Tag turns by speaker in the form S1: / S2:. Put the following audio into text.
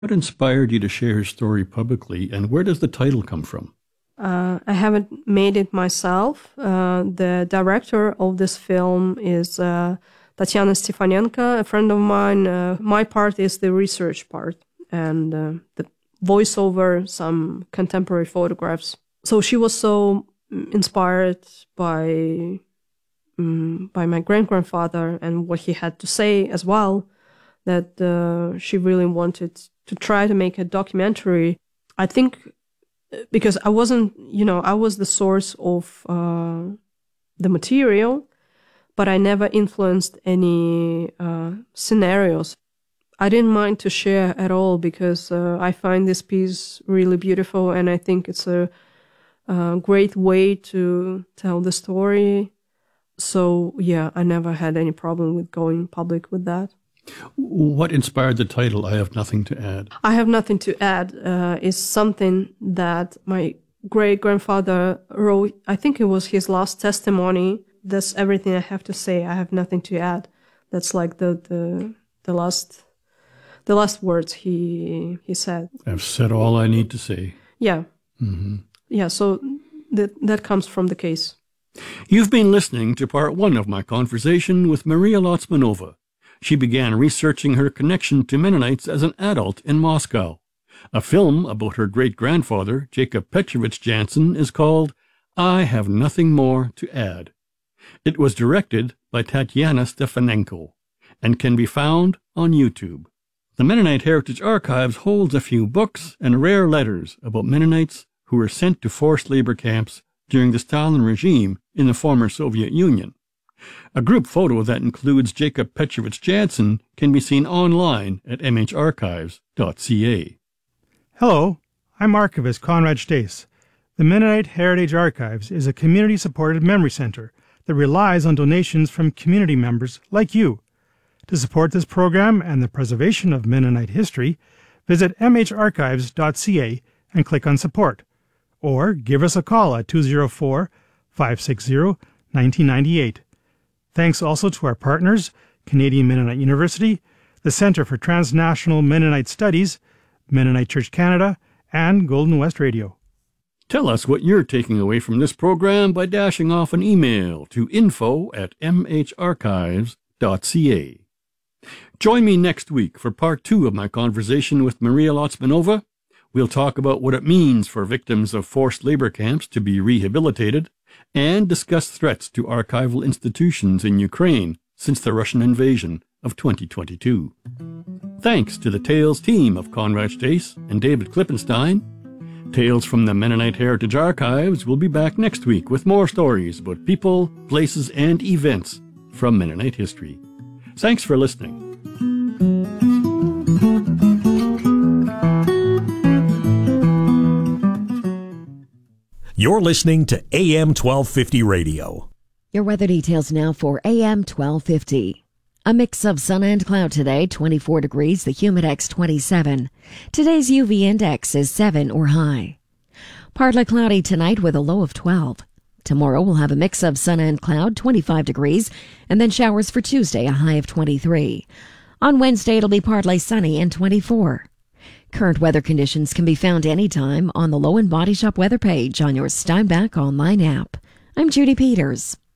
S1: What inspired you to share her story publicly, and where does the title come from?
S2: I haven't made it myself. The director of this film is Tatiana Stefanenko, a friend of mine. My part is the research part and the voiceover, some contemporary photographs. So she was so inspired by my great-grandfather and what he had to say as well, that she really wanted to try to make a documentary. I think because I wasn't, I was the source of the material, but I never influenced any scenarios. I didn't mind to share at all because I find this piece really beautiful, and I think it's a great way to tell the story. So, yeah, I never had any problem with going public with that.
S1: What inspired the title, I Have Nothing to Add?
S2: I Have Nothing to Add is something that my great-grandfather wrote. I think it was his last testimony. That's everything I have to say. I have nothing to add. That's like the last words he said.
S1: I've said all I need to say.
S2: Yeah.
S1: Mm-hmm.
S2: Yeah, so that comes from the case.
S1: You've been listening to part 1 of my conversation with Maria Lotsmanova. She began researching her connection to Mennonites as an adult in Moscow. A film about her great-grandfather, Jacob Petrovich Jansen, is called I Have Nothing More to Add. It was directed by Tatiana Stefanenko and can be found on YouTube. The Mennonite Heritage Archives holds a few books and rare letters about Mennonites who were sent to forced labor camps during the Stalin regime in the former Soviet Union. A group photo that includes Jacob Petrovich Jansen can be seen online at mharchives.ca.
S3: Hello, I'm Archivist Conrad Stace. The Mennonite Heritage Archives is a community-supported memory center that relies on donations from community members like you. To support this program and the preservation of Mennonite history, visit mharchives.ca and click on Support, or give us a call at 204-560-1998. Thanks also to our partners, Canadian Mennonite University, the Centre for Transnational Mennonite Studies, Mennonite Church Canada, and Golden West Radio.
S1: Tell us what you're taking away from this program by dashing off an email to info@mharchives.ca. Join me next week for part 2 of my conversation with Maria Lotsmanova. We'll talk about what it means for victims of forced labor camps to be rehabilitated and discuss threats to archival institutions in Ukraine since the Russian invasion of 2022. Thanks to the Tales team of Conrad Stace and David Klippenstein. Tales from the Mennonite Heritage Archives will be back next week with more stories about people, places, and events from Mennonite history. Thanks for listening.
S4: You're listening to AM 1250 Radio.
S5: Your weather details now for AM 1250. A mix of sun and cloud today, 24 degrees, the humidex 27. Today's UV index is 7 or high. Partly cloudy tonight with a low of 12. Tomorrow we'll have a mix of sun and cloud, 25 degrees, and then showers for Tuesday, a high of 23. On Wednesday it'll be partly sunny and 24. Current weather conditions can be found anytime on the Low and Body Shop weather page on your Steinbach online app. I'm Judy Peters.